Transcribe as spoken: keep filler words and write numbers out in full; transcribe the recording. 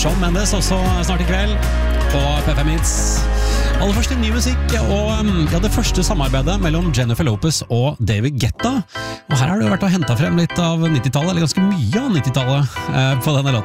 Shawn Mendes også snart i kveld på P fem Hits. Aller først ny musikk, og ja, det første samarbeidet mellom Jennifer Lopez og David Guetta. Og her har det jo vært å hente frem litt av nittitallet, eller ganske mye av nittitallet eh, på denne låten.